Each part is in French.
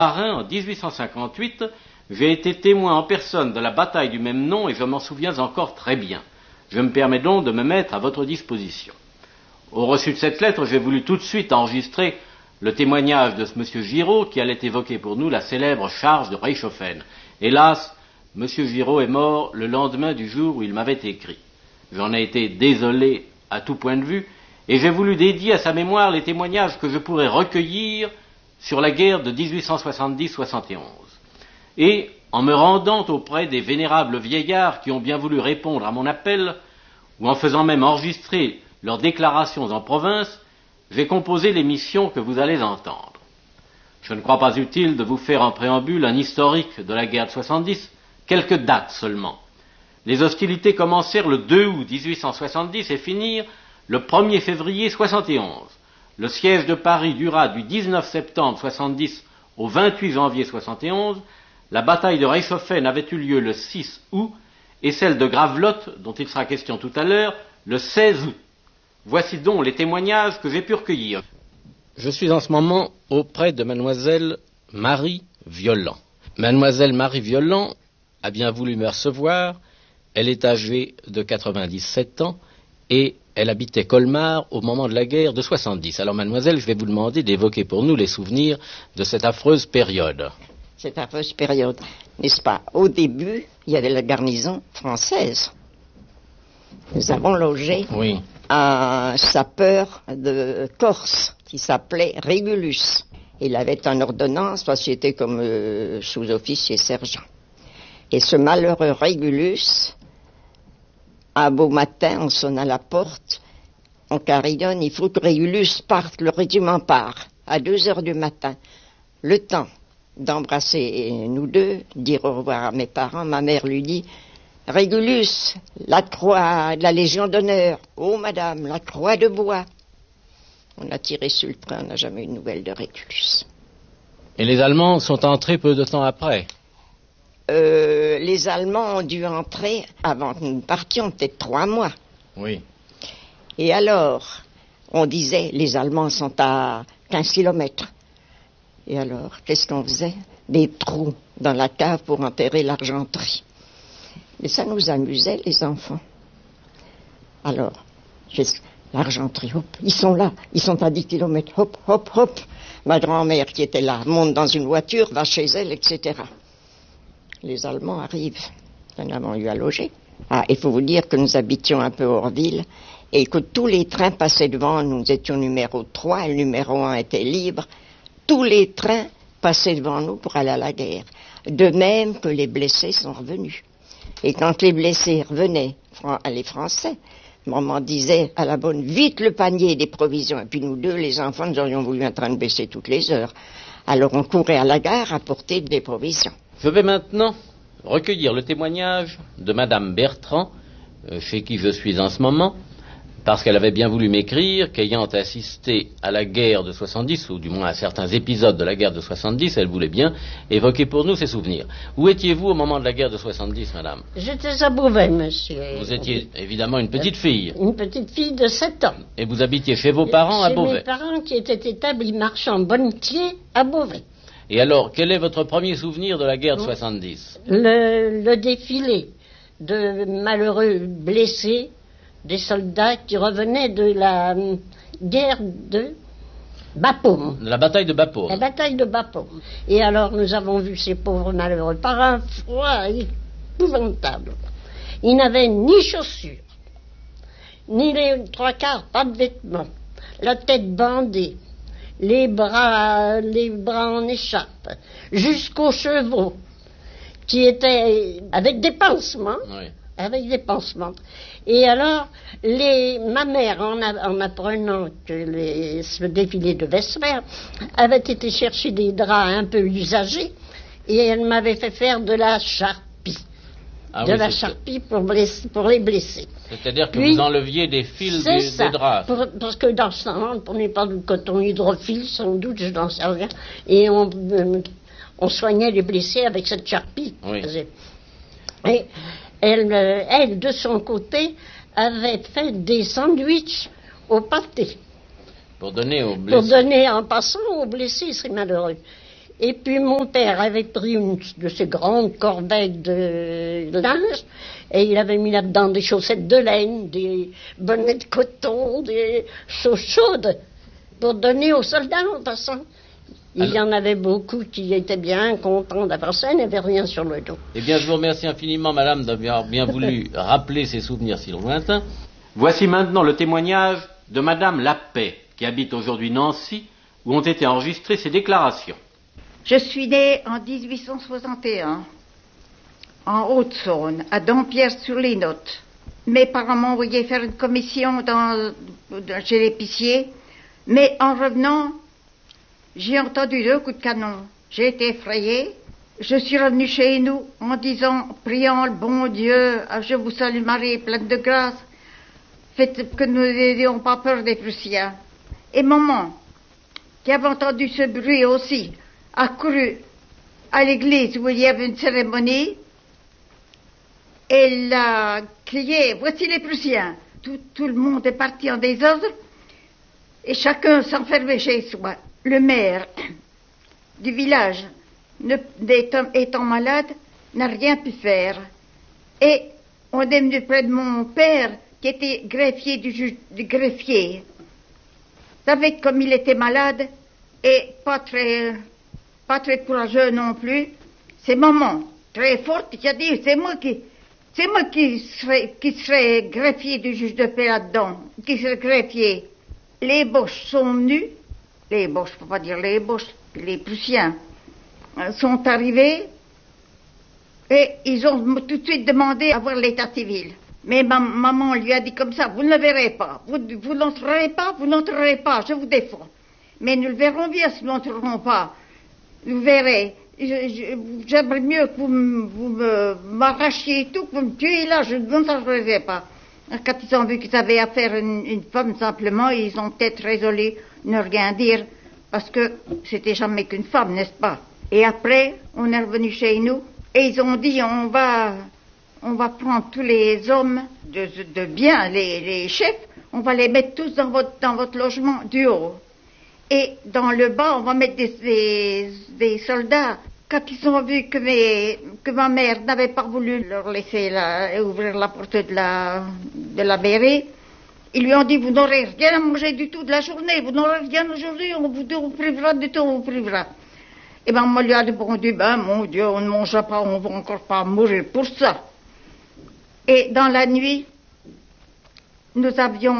Marin, en 1858, j'ai été témoin en personne de la bataille du même nom et je m'en souviens encore très bien. Je me permets donc de me mettre à votre disposition. Au reçu de cette lettre, j'ai voulu tout de suite enregistrer le témoignage de ce monsieur Giraud qui allait évoquer pour nous la célèbre charge de Reichshoffen. Hélas, monsieur Giraud est mort le lendemain du jour où il m'avait écrit. J'en ai été désolé à tout point de vue et j'ai voulu dédier à sa mémoire les témoignages que je pourrais recueillir sur la guerre de 1870-71. Et, en me rendant auprès des vénérables vieillards qui ont bien voulu répondre à mon appel, ou en faisant même enregistrer leurs déclarations en province, j'ai composé l'émission que vous allez entendre. Je ne crois pas utile de vous faire en préambule un historique de la guerre de 70, quelques dates seulement. Les hostilités commencèrent le 2 août 1870 et finirent le 1er février 71. Le siège de Paris dura du 19 septembre 70 au 28 janvier 71. La bataille de Reichshoffen avait eu lieu le 6 août et celle de Gravelotte, dont il sera question tout à l'heure, le 16 août. Voici donc les témoignages que j'ai pu recueillir. Je suis en ce moment auprès de mademoiselle Marie Violent. Mademoiselle Marie Violent a bien voulu me recevoir. Elle est âgée de 97 ans et elle habitait Colmar au moment de la guerre de 70. Alors mademoiselle, je vais vous demander d'évoquer pour nous les souvenirs de cette affreuse période. Cette affreuse période, n'est-ce pas? Au début, il y avait la garnison française. Nous avons logé un sapeur de Corse qui s'appelait Régulus. Il avait une ordonnance parce qu'il était comme sous-officier sergent. Et ce malheureux Régulus, un beau matin, on sonne à la porte, on carillonne, il faut que Régulus parte, le régiment part, à 2h du matin. Le temps d'embrasser nous deux, dire au revoir à mes parents, ma mère lui dit « Régulus, la croix de la Légion d'honneur. Oh madame, la croix de bois. » On a tiré sur le train, on n'a jamais eu de nouvelles de Régulus. Et les Allemands sont entrés peu de temps après? Les Allemands ont dû entrer avant que nous partions, peut-être 3 mois. Oui. Et alors, on disait, les Allemands sont à 15 kilomètres. Et alors, qu'est-ce qu'on faisait? Des trous dans la cave pour enterrer l'argenterie. Mais ça nous amusait, les enfants. Alors, l'argenterie, hop, ils sont là, ils sont à 10 kilomètres, hop, hop, hop. Ma grand-mère qui était là monte dans une voiture, va chez elle, etc. Les Allemands arrivent. Nous en avons eu à loger. Ah, il faut vous dire que nous habitions un peu hors ville et que tous les trains passaient devant. Nous étions numéro 3 et le numéro 1 était libre. Tous les trains passaient devant nous pour aller à la guerre. De même que les blessés sont revenus. Et quand les blessés revenaient, les Français, maman disait à la bonne, vite le panier des provisions. Et puis nous deux, les enfants, nous aurions voulu un train de baisser toutes les heures. Alors on courait à la gare apporter des provisions. Je vais maintenant recueillir le témoignage de Madame Bertrand, chez qui je suis en ce moment, parce qu'elle avait bien voulu m'écrire qu'ayant assisté à la guerre de 70, ou du moins à certains épisodes de la guerre de 70, elle voulait bien évoquer pour nous ses souvenirs. Où étiez-vous au moment de la guerre de 70, madame? J'étais à Beauvais, monsieur. Vous étiez évidemment une petite fille. Une petite fille de 7 ans. Et vous habitiez chez vos parents à Beauvais? Chez mes parents qui étaient établis marchands bonnetiers à Beauvais. Et alors, quel est votre premier souvenir de la guerre de 70? Le défilé de malheureux blessés, des soldats qui revenaient de la guerre de Bapaume. De la bataille de Bapaume. La bataille de Bapaume. Et alors, nous avons vu ces pauvres malheureux par un froid épouvantable. Ils n'avaient ni chaussures, ni les 3/4, pas de vêtements, la tête bandée, les bras en écharpe, jusqu'aux chevaux, qui étaient avec des pansements. Oui. Avec des pansements. Et alors, ma mère, en apprenant que ce défilé devait se faire, avait été chercher des draps un peu usagés, et elle m'avait fait faire de la charpie. Charpie pour les blessés. C'est-à-dire que vous enleviez des fils des draps. Parce que dans ce temps-là, on ne prenait pas de coton hydrophile, sans doute, je n'en sais rien. Et on soignait les blessés avec cette charpie. Oui. Et elle, de son côté, avait fait des sandwichs au pâté. Pour donner aux blessés. Pour donner en passant aux blessés, c'est malheureux. Et puis mon père avait pris une de ces grandes corbeilles de linge et il avait mis là-dedans des chaussettes de laine, des bonnets de coton, des choses chaudes pour donner aux soldats en passant. Il y en avait beaucoup qui étaient bien contents d'avoir ça, ils n'avaient rien sur le dos. Eh bien, je vous remercie infiniment, madame, d'avoir bien voulu rappeler ces souvenirs si lointains. Voici maintenant le témoignage de madame Lapaix, qui habite aujourd'hui Nancy, où ont été enregistrées ses déclarations. Je suis née en 1861, en Haute-Saône, à Dampierre-sur-les-Notes. Mes parents m'ont envoyé faire une commission chez l'épicier, mais en revenant, j'ai entendu 2 coups de canon. J'ai été effrayée. Je suis revenue chez nous en disant, priant le bon Dieu, je vous salue Marie, pleine de grâce, faites que nous n'ayons pas peur des Prussiens. Et maman, qui avait entendu ce bruit aussi, a couru à l'église où il y avait une cérémonie. Elle a crié, voici les Prussiens. Tout le monde est parti en désordre et chacun s'enfermait chez soi. Le maire du village, étant malade, n'a rien pu faire. Et on est venu près de mon père, qui était greffier du greffier. Vous savez, comme il était malade, et pas très courageux non plus, c'est maman, très forte, qui a dit, c'est moi qui serais greffier du juge de paix là-dedans, qui serais greffier. Les Boches sont venus, les Boches, faut pas dire les Boches, les Prussiens, sont arrivés, et ils ont tout de suite demandé à voir l'état civil. Mais maman lui a dit comme ça, vous ne le verrez pas, vous n'entrerez pas, je vous défends. Mais nous le verrons bien si nous n'entrerons pas. Vous verrez, j'aimerais mieux que vous m'arrachiez tout, que vous me tuiez là, je n'entrerai pas. Quand ils ont vu qu'ils avaient affaire à une femme simplement, ils ont peut-être résolu ne rien dire, parce que c'était jamais qu'une femme, n'est-ce pas? Et après, on est revenu chez nous, et ils ont dit, on va prendre tous les hommes de bien, les chefs, on va les mettre tous dans votre logement du haut. Et dans le bas, on va mettre des soldats. Quand ils ont vu que ma mère n'avait pas voulu leur laisser ouvrir la porte de la mairie, ils lui ont dit, vous n'aurez rien à manger du tout de la journée, vous n'aurez rien aujourd'hui, on vous privera du tout, on vous privera. Et ben, moi lui a répondu, mon Dieu, on ne mangera pas, on va encore pas mourir pour ça. Et dans la nuit, nous avions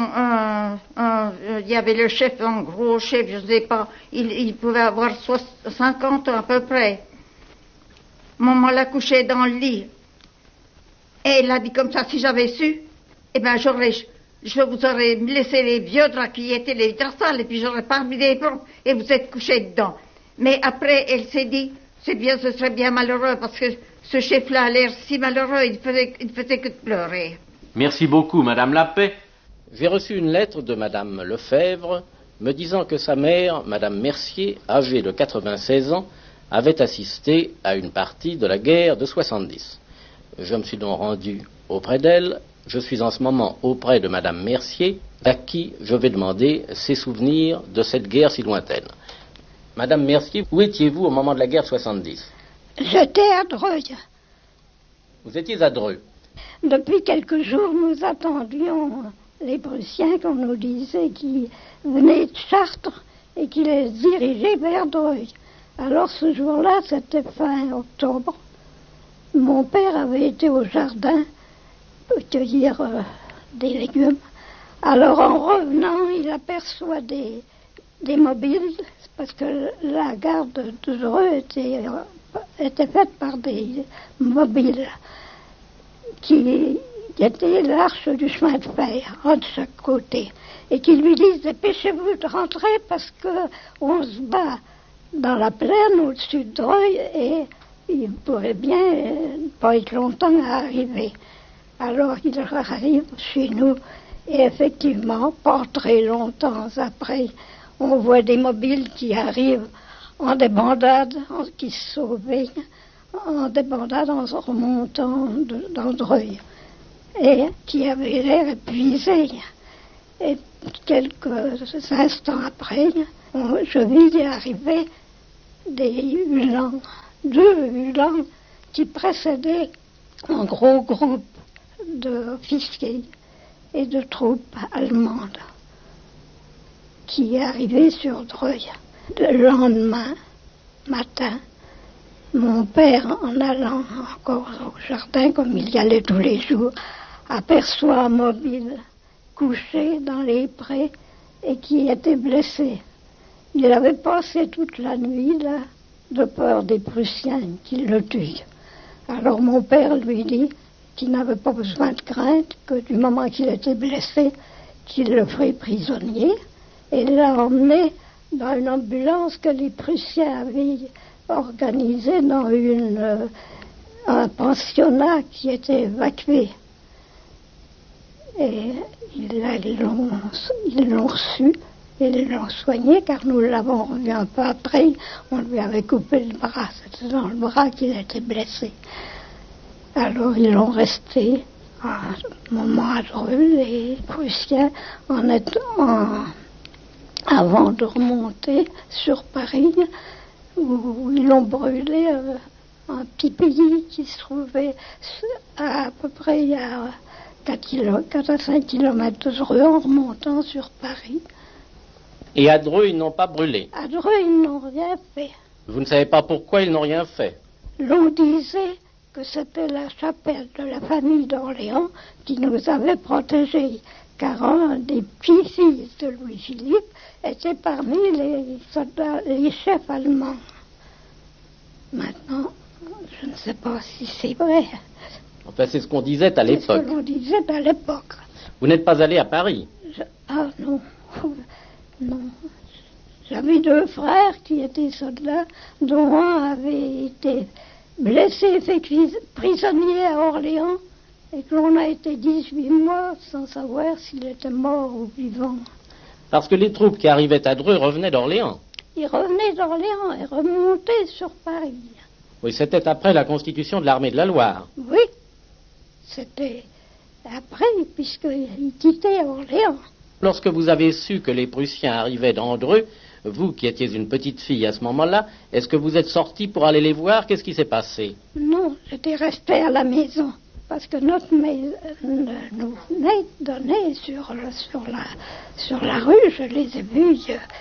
il y avait le chef, un gros chef, je ne sais pas, il pouvait avoir 50 ans à peu près. Maman l'a couché dans le lit. Et elle a dit comme ça, si j'avais su, eh ben je vous aurais laissé les vieux draps qui étaient les draps sales, et puis j'aurais pas mis les blancs, et vous êtes couchés dedans. Mais après, elle s'est dit, c'est bien, ce serait bien malheureux, parce que ce chef-là a l'air si malheureux, il ne faisait que de pleurer. Merci beaucoup, madame Lapaix. J'ai reçu une lettre de madame Lefebvre me disant que sa mère, madame Mercier, âgée de 96 ans, avait assisté à une partie de la guerre de 70. Je me suis donc rendu auprès d'elle. Je suis en ce moment auprès de madame Mercier, à qui je vais demander ses souvenirs de cette guerre si lointaine. Madame Mercier, où étiez-vous au moment de la guerre de 70 ? J'étais à Dreuil. Vous étiez à Dreux. Depuis quelques jours, nous attendions les Prussiens qu'on nous disait qui venaient de Chartres et qui les dirigeaient vers Dreuil. Alors ce jour-là, c'était fin octobre, mon père avait été au jardin cueillir des légumes. Alors en revenant, il aperçoit des mobiles, parce que la gare de Dreux était faite par des mobiles qui étaient l'arche du chemin de fer, en de chaque côté, et qui lui disent « Dépêchez-vous de rentrer parce qu'on se bat dans la plaine au-dessus de Dreuil et il pourrait bien pas être longtemps à arriver. » Alors il arrive chez nous et effectivement, pas très longtemps après, on voit des mobiles qui arrivent en débandade, qui se sauvaient, en débandade en remontant dans Dreuil, et qui avaient l'air épuisés. Et quelques instants après, je vis arriver des Uhlans, 2 Uhlans qui précédaient un gros groupe d'officiers et de troupes allemandes qui arrivaient sur Dreuil. Le lendemain matin, mon père, en allant encore au jardin, comme il y allait tous les jours, aperçoit un mobile couché dans les prés et qui était blessé. Il avait passé toute la nuit là, de peur des Prussiens qui le tuent. Alors mon père lui dit qu'il n'avait pas besoin de crainte, que du moment qu'il était blessé, qu'il le ferait prisonnier, et l'a emmené dans une ambulance que les Prussiens avaient organisée dans un pensionnat qui était évacué. Et ils l'ont reçu et ils l'ont soigné, car nous l'avons revu un peu après. On lui avait coupé le bras, c'était dans le bras qu'il était blessé. Alors ils l'ont resté un moment à Dreux, les Prussiens, avant de remonter sur Paris, où ils l'ont brûlé un petit pays qui se trouvait à peu près à 4 à 5 kilomètres de Dreux en remontant sur Paris. Et à Dreux, ils n'ont pas brûlé? À Dreux, ils n'ont rien fait. Vous ne savez pas pourquoi ils n'ont rien fait? L'on disait que c'était la chapelle de la famille d'Orléans qui nous avait protégés, car un des petits-fils de Louis-Philippe était parmi les soldats, les chefs allemands. Maintenant, je ne sais pas si c'est vrai. Enfin, c'est ce qu'on disait à l'époque. C'est ce que l'on disait à l'époque. Vous n'êtes pas allé à Paris? Ah non, non. J'avais 2 frères qui étaient soldats, dont un avait été blessé, fait prisonnier à Orléans, et que l'on a été 18 mois sans savoir s'il était mort ou vivant. Parce que les troupes qui arrivaient à Dreux revenaient d'Orléans. Ils revenaient d'Orléans et remontaient sur Paris. Oui, c'était après la constitution de l'armée de la Loire. Oui, c'était après, puisqu'ils quittaient Orléans. Lorsque vous avez su que les Prussiens arrivaient dans Dreux, vous qui étiez une petite fille à ce moment-là, est-ce que vous êtes sortie pour aller les voir? Qu'est-ce qui s'est passé? Non, j'étais restée à la maison, parce que notre maison nous donnait sur la rue. Je les ai vus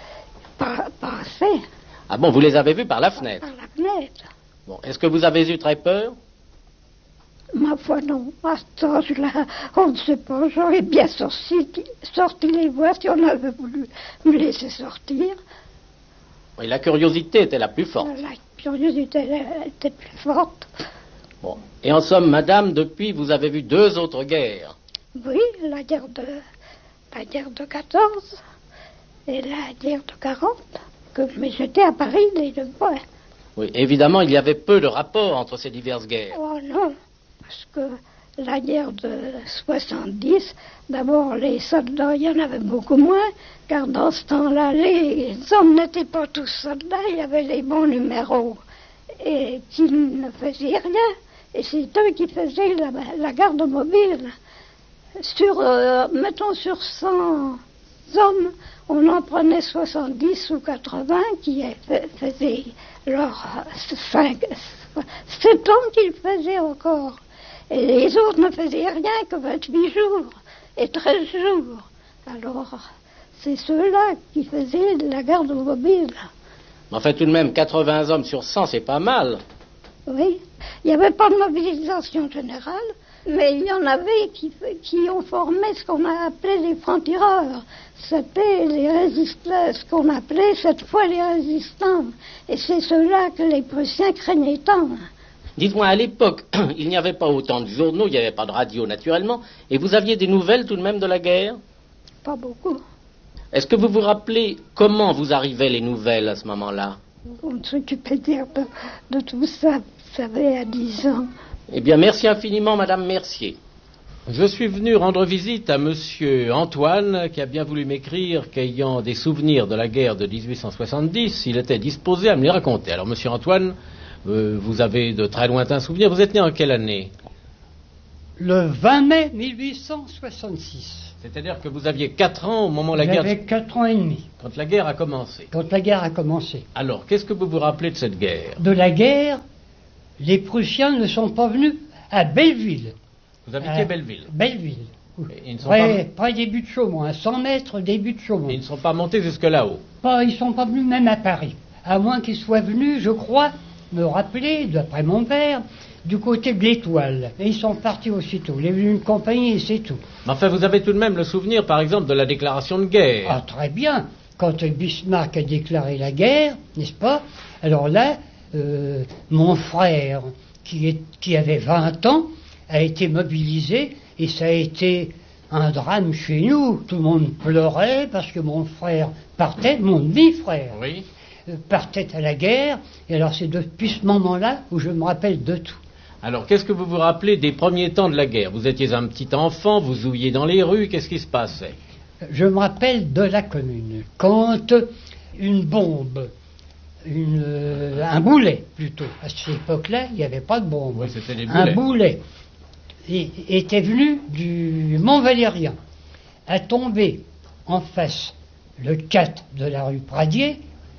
passer. Ah bon, vous les avez vus par la fenêtre? Par la fenêtre. Bon, est-ce que vous avez eu très peur? Ma foi, non. À cet âge-là, on ne sait pas. J'aurais bien sorti les voir si on avait voulu me laisser sortir. Oui, la curiosité était la plus forte. La curiosité était plus forte. Bon. Et en somme, madame, depuis, vous avez vu 2 autres guerres. Oui, la guerre de 14 et la guerre de 40. Mais j'étais à Paris les 2 fois. Oui, évidemment, il y avait peu de rapport entre ces diverses guerres. Oh non, parce que la guerre de 70, d'abord les soldats, il y en avait beaucoup moins, car dans ce temps-là, les hommes n'étaient pas tous soldats, il y avait les bons numéros, et qui ne faisaient rien, et c'est eux qui faisaient la garde mobile. Mettons sur 100 hommes, on en prenait 70 ou 80 qui faisaient leurs 7 ans qu'ils faisaient encore. Et les autres ne faisaient rien que 28 jours et 13 jours. Alors, c'est ceux-là qui faisaient la garde mobile. Enfin, tout de même, 80 hommes sur 100, c'est pas mal. Oui, il n'y avait pas de mobilisation générale, mais il y en avait qui ont formé ce qu'on a appelé les francs-tireurs. C'était les résistants, ce qu'on appelait cette fois les résistants. Et c'est ceux-là que les Prussiens craignaient tant. Dites-moi, à l'époque, il n'y avait pas autant de journaux, il n'y avait pas de radio naturellement, et vous aviez des nouvelles tout de même de la guerre? Pas beaucoup. Est-ce que vous vous rappelez comment vous arrivaient les nouvelles à ce moment-là? On ne s'occupait de tout ça, vous savez, à 10 ans. Eh bien, merci infiniment, Madame Mercier. Je suis venu rendre visite à Monsieur Antoine, qui a bien voulu m'écrire qu'ayant des souvenirs de la guerre de 1870, il était disposé à me les raconter. Alors, Monsieur Antoine, vous avez de très lointains souvenirs. Vous êtes né en quelle année? Le 20 mai 1866. C'est-à-dire que vous aviez 4 ans au moment où la guerre... J'avais 4 ans et demi, Quand la guerre a commencé. quand la guerre a commencé. Alors, qu'est-ce que vous vous rappelez de cette guerre? De la guerre, les Prussiens ne sont pas venus à Belleville. Vous habitiez Belleville. Belleville. Et ils ne sont Près des buts de Chaumont, à 100 mètres des buts de Chaumont. Ils ne sont pas montés jusque là-haut. Ils ne sont pas venus même à Paris. À moins qu'ils soient venus, je crois, me rappeler, d'après mon père, du côté de l'Étoile. Et ils sont partis aussitôt. Il est venu une compagnie et c'est tout. Mais enfin, vous avez tout de même le souvenir, par exemple, de la déclaration de guerre. Ah, très bien. Quand Bismarck a déclaré la guerre, n'est-ce pas? Alors là, mon frère, qui avait 20 ans, a été mobilisé et ça a été un drame chez nous. Tout le monde pleurait parce que mon frère partait, mon demi-frère, Oui. partait à la guerre. Et alors c'est depuis ce moment-là où je me rappelle de tout. Alors, qu'est-ce que vous vous rappelez des premiers temps de la guerre? Vous étiez un petit enfant, vous ouilliez dans les rues, qu'est-ce qui se passait? Je me rappelle de la Commune, quand une bombe, un boulet plutôt, à cette époque-là, il n'y avait pas de bombe, Oui, c'était des un boulets. boulet était venu du Mont Valérien, a tombé en face le 4 de la rue Pradier,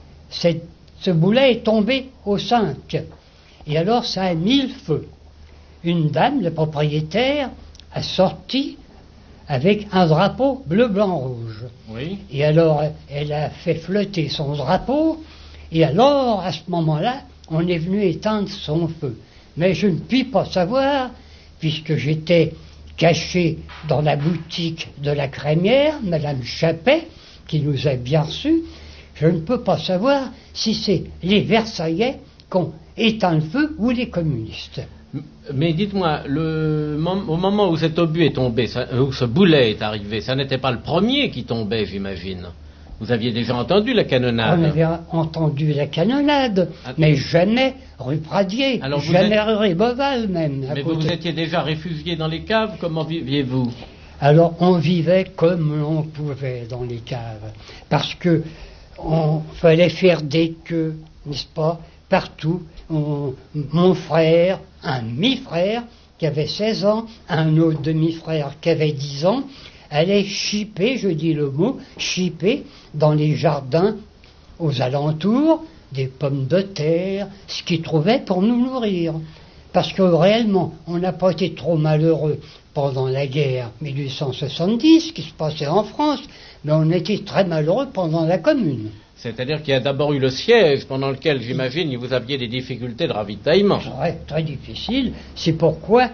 ce boulet est tombé au 5, et alors ça a mis le feu. Une dame, le propriétaire, a sorti avec un drapeau bleu, blanc, rouge. Oui. Et alors, elle a fait flotter son drapeau, et alors, à ce moment-là, on est venu éteindre son feu. Mais je ne puis pas savoir, puisque j'étais caché dans la boutique de la crémière, Madame Chappet, qui nous a bien reçus, je ne peux pas savoir si c'est les Versaillais qui ont éteint le feu ou les communistes. Mais dites-moi, au moment où cet obus est tombé, où ce boulet est arrivé, ça n'était pas le premier qui tombait, j'imagine. Vous aviez déjà entendu la canonnade. On avait entendu la canonnade, mais jamais rue Pradier, Alors jamais rue Beauval même. Mais vous étiez déjà réfugié dans les caves, comment viviez-vous? Alors on vivait comme l'on pouvait dans les caves, parce que on fallait faire des queues, n'est-ce pas, partout. Mon frère, un demi-frère qui avait 16 ans, un autre demi-frère qui avait 10 ans, allait chipper, je dis le mot, chipper dans les jardins aux alentours des pommes de terre, ce qu'ils trouvaient pour nous nourrir. Parce que réellement, on n'a pas été trop malheureux pendant la guerre 1870 qui se passait en France, mais on était très malheureux pendant la Commune. C'est-à-dire qu'il y a d'abord eu le siège, pendant lequel, j'imagine, vous aviez des difficultés de ravitaillement. Très, très difficile. C'est pourquoi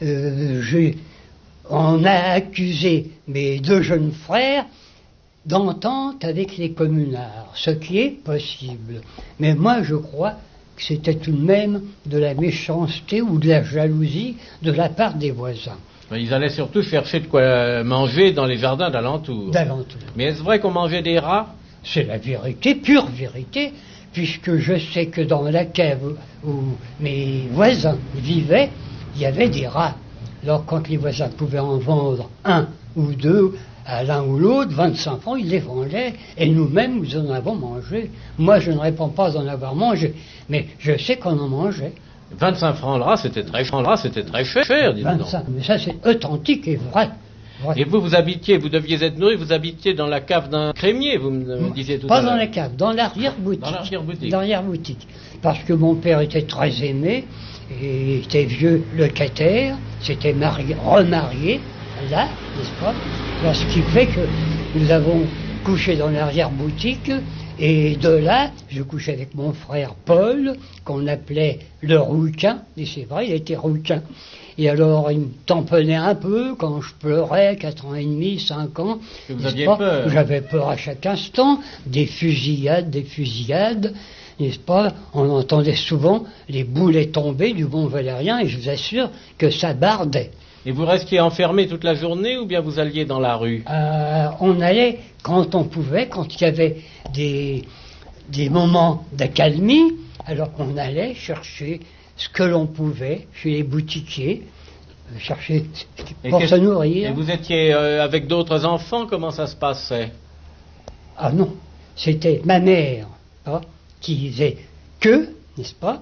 on a accusé mes deux jeunes frères d'entente avec les communards, ce qui est possible. Mais moi, je crois que c'était tout de même de la méchanceté ou de la jalousie de la part des voisins. Ils allaient surtout chercher de quoi manger dans les jardins d'alentour. Mais est-ce vrai qu'on mangeait des rats? C'est la vérité, pure vérité, puisque je sais que dans la cave où mes voisins vivaient, il y avait des rats. Alors quand les voisins pouvaient en vendre un ou deux à l'un ou l'autre, 25 francs, ils les vendaient, et nous-mêmes, nous en avons mangé. Moi, je ne réponds pas d'en avoir mangé, mais je sais qu'on en mangeait. 25 francs le rat, c'était très cher, dis donc. 25, mais ça, c'est authentique et vrai. Et vous habitiez, vous deviez être nourri, vous habitiez dans la cave d'un crémier, vous me disiez tout à l'heure. Pas dans la cave, dans l'arrière-boutique. Dans l'arrière-boutique. Dans l'arrière-boutique. Parce que mon père était très aimé, et était vieux locataire, s'était remarié, là, n'est-ce pas? Alors, ce qui fait que nous avons couché dans l'arrière-boutique, et de là, je couchais avec mon frère Paul, qu'on appelait le rouquin, et c'est vrai, il était rouquin. Et alors, il me tamponnait un peu quand je pleurais, 4 ans et demi, 5 ans. Vous aviez peur. J'avais peur à chaque instant, des fusillades, n'est-ce pas? On entendait souvent les boulets tomber du Mont Valérien, et je vous assure que ça bardait. Et vous restiez enfermé toute la journée, ou bien vous alliez dans la rue? On allait quand on pouvait, quand il y avait des moments d'accalmie, alors on allait chercher ce que l'on pouvait chez les boutiquiers, chercher pour se nourrir. Et vous étiez avec d'autres enfants, comment ça se passait? Ah non, c'était ma mère qui disait que, n'est-ce pas,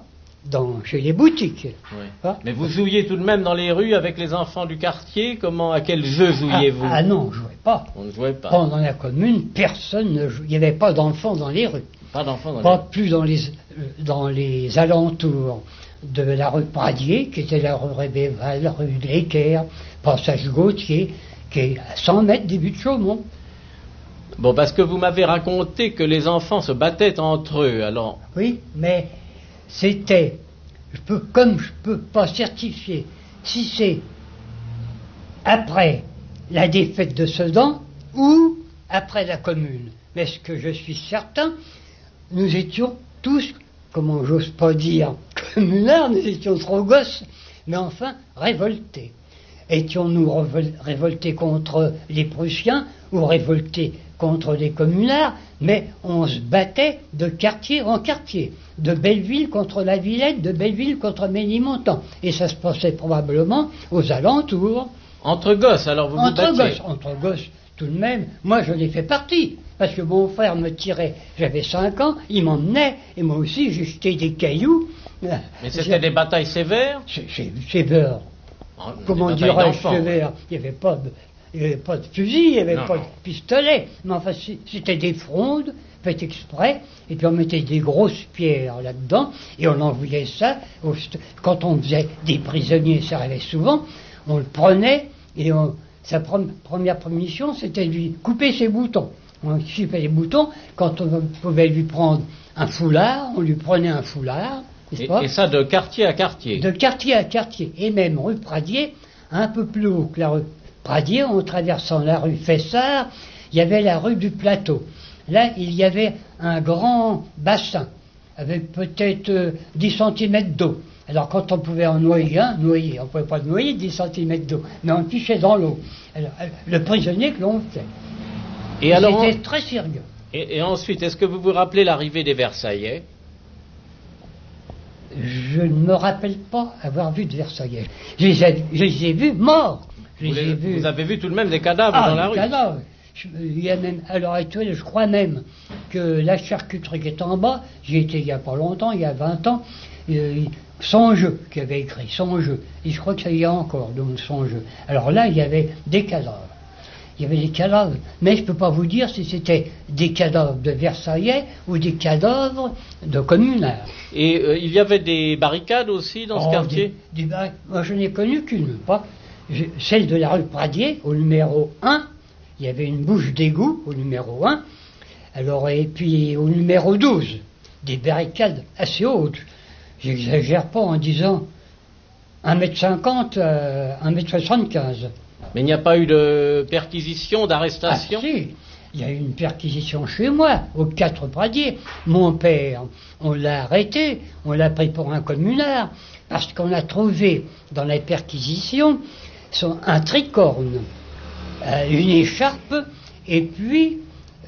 chez les boutiques. Oui. Hein? Mais vous jouiez tout de même dans les rues avec les enfants du quartier. À quel jeu jouiez-vous? Ah non, on ne jouait pas. On ne jouait pas. Pendant la commune, personne ne jouait. Il n'y avait pas d'enfants dans les rues. Pas d'enfants dans Pas plus dans les alentours de la rue Pradier, qui était la rue Rébéval, la rue de l'Équerre, passage Gautier, qui est à 100 mètres des buts de Chaumont. Bon, parce que vous m'avez raconté que les enfants se battaient entre eux, alors... Oui, mais c'était, comme je peux pas certifier, si c'est après la défaite de Sedan ou après la commune. Mais ce que je suis certain, nous étions tous, comment j'ose pas dire, communards, nous étions trop gosses, mais enfin révoltés. Étions-nous révoltés contre les Prussiens ou révoltés contre les communards, mais on se battait de quartier en quartier, de Belleville contre la Villette, de Belleville contre Ménilmontant. Et ça se passait probablement aux alentours. Entre gosses, alors vous vous battiez? Entre gosses, tout de même. Moi, je l'ai fait partie, parce que mon frère me tirait, j'avais 5 ans, il m'emmenait, et moi aussi, j'ai jeté des cailloux. Mais c'était des batailles sévères? Sévères. Comment dirais-je sévères? Il n'y avait pas de fusil, il n'y avait pas de pistolet. Mais enfin, c'était des frondes faites exprès, et puis on mettait des grosses pierres là-dedans, et on envoyait ça. Quand on faisait des prisonniers, ça arrivait souvent, on le prenait, et sa première mission, c'était de lui couper ses boutons. On coupait les boutons, quand on pouvait lui prendre un foulard, on lui prenait un foulard. Et ça de quartier à quartier? De quartier à quartier. Et même rue Pradier, un peu plus haut que la rue Pradier, en traversant la rue Fessard, il y avait la rue du Plateau. Là, il y avait un grand bassin, avec peut-être 10 cm d'eau. Alors, quand on pouvait en noyer un, on ne pouvait pas noyer 10 cm d'eau, mais on pichait dans l'eau. Alors, le prisonnier que l'on faisait. Et alors, c'était très sérieux. Et ensuite, est-ce que vous vous rappelez l'arrivée des Versaillais? Je ne me rappelle pas avoir vu de Versaillais. Je les ai vus morts. Vous avez vu tout de même des cadavres dans la rue? Cadavres. Il y a même, à l'heure actuelle, je crois même que la charcuterie qui est en bas, j'y étais il n'y a pas longtemps, il y a 20 ans, Son Jeu, qui avait écrit Son Jeu, et je crois que ça y est encore, donc Son Jeu. Alors là, il y avait des cadavres. Il y avait des cadavres, mais je ne peux pas vous dire si c'était des cadavres de Versaillais ou des cadavres de communards. Et il y avait des barricades aussi dans ce quartier? Moi, je n'ai connu qu'une, pas celle de la rue Pradier, au numéro 1. Il y avait une bouche d'égout au numéro 1. Alors, et puis au numéro 12, des barricades assez hautes. J'exagère pas en disant 1,50 m, 1,75 m. Mais il n'y a pas eu de perquisition, d'arrestation? Ah si, il y a eu une perquisition chez moi, au 4 Pradier. Mon père, on l'a arrêté, on l'a pris pour un communard, parce qu'on a trouvé dans la perquisition un tricorne, une écharpe, et puis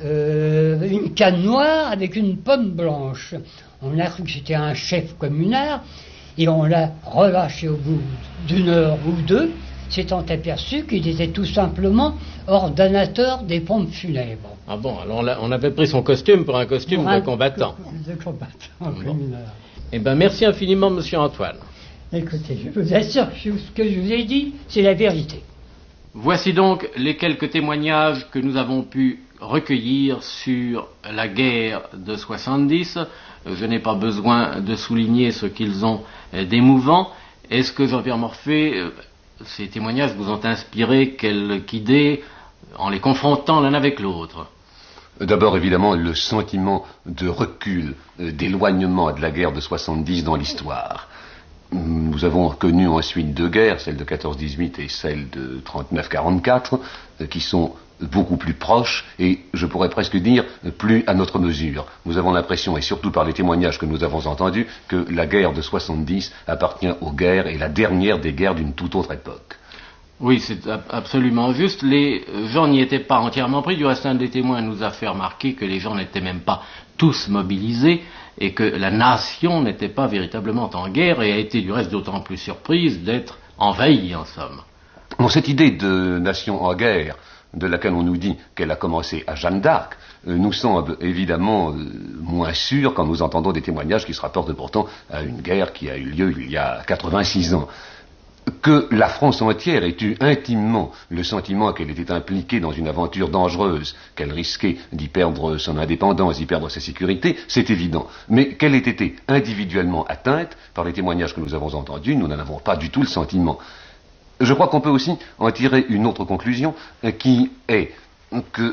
une canne noire avec une pomme blanche. On a cru que c'était un chef communard, et on l'a relâché au bout d'1 heure ou 2, s'étant aperçu qu'il était tout simplement ordonnateur des pompes funèbres. Ah bon, alors on avait pris son costume pour un costume de combattant. De combattant, communard. Eh bien, merci infiniment, monsieur Antoine. Écoutez, je vous assure que ce que je vous ai dit, c'est la vérité. Voici donc les quelques témoignages que nous avons pu recueillir sur la guerre de 70. Je n'ai pas besoin de souligner ce qu'ils ont d'émouvant. Est-ce que, Jean-Pierre Morphée, ces témoignages vous ont inspiré quelque idée en les confrontant l'un avec l'autre? D'abord, évidemment, le sentiment de recul, d'éloignement de la guerre de 70 dans l'histoire. Nous avons connu ensuite 2 guerres, celle de 14-18 et celle de 39-44, qui sont beaucoup plus proches et, je pourrais presque dire, plus à notre mesure. Nous avons l'impression, et surtout par les témoignages que nous avons entendus, que la guerre de 70 appartient aux guerres et la dernière des guerres d'une toute autre époque. Oui, c'est absolument juste. Les gens n'y étaient pas entièrement pris. Du reste, un des témoins nous a fait remarquer que les gens n'étaient même pas tous mobilisés et que la nation n'était pas véritablement en guerre et a été du reste d'autant plus surprise d'être envahie, en somme. Bon, cette idée de nation en guerre de laquelle on nous dit qu'elle a commencé à Jeanne d'Arc, nous semble évidemment moins sûr quand nous entendons des témoignages qui se rapportent pourtant à une guerre qui a eu lieu il y a 86 ans. Que la France entière ait eu intimement le sentiment qu'elle était impliquée dans une aventure dangereuse, qu'elle risquait d'y perdre son indépendance, d'y perdre sa sécurité, c'est évident. Mais qu'elle ait été individuellement atteinte, par les témoignages que nous avons entendus, nous n'en avons pas du tout le sentiment. Je crois qu'on peut aussi en tirer une autre conclusion, qui est que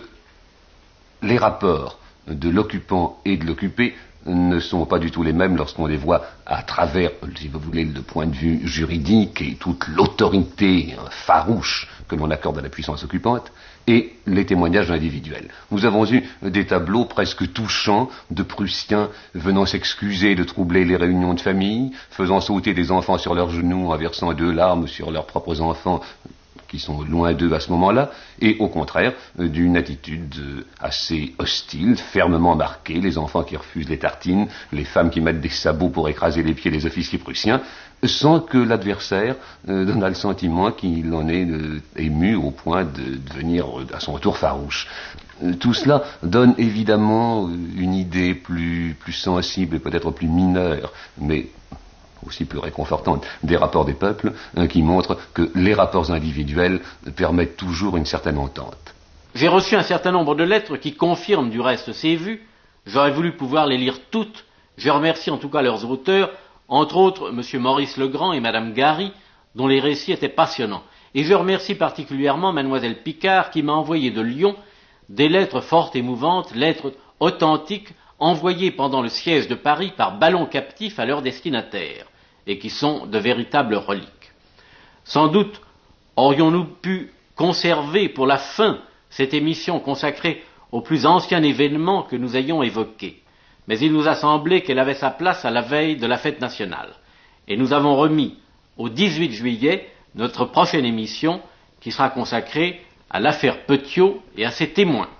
les rapports de l'occupant et de l'occupé ne sont pas du tout les mêmes lorsqu'on les voit à travers, si vous voulez, le point de vue juridique et toute l'autorité farouche que l'on accorde à la puissance occupante, et les témoignages individuels. Nous avons eu des tableaux presque touchants de Prussiens venant s'excuser de troubler les réunions de famille, faisant sauter des enfants sur leurs genoux en versant 2 larmes sur leurs propres enfants, qui sont loin d'eux à ce moment-là, et au contraire d'une attitude assez hostile, fermement marquée, les enfants qui refusent les tartines, les femmes qui mettent des sabots pour écraser les pieds des officiers prussiens, sans que l'adversaire donne le sentiment qu'il en est ému au point de devenir à son tour farouche. Tout cela donne évidemment une idée plus sensible et peut-être plus mineure, mais aussi plus réconfortante, des rapports des peuples, qui montrent que les rapports individuels permettent toujours une certaine entente. J'ai reçu un certain nombre de lettres qui confirment du reste ces vues. J'aurais voulu pouvoir les lire toutes. Je remercie en tout cas leurs auteurs, entre autres M. Maurice Legrand et Mme Gary, dont les récits étaient passionnants. Et je remercie particulièrement Mlle Picard qui m'a envoyé de Lyon des lettres fortes émouvantes, lettres authentiques, envoyées pendant le siège de Paris par ballon captif à leurs destinataires, et qui sont de véritables reliques. Sans doute aurions-nous pu conserver pour la fin cette émission consacrée au plus ancien événement que nous ayons évoqué, mais il nous a semblé qu'elle avait sa place à la veille de la fête nationale, et nous avons remis au 18 juillet notre prochaine émission qui sera consacrée à l'affaire Petiot et à ses témoins.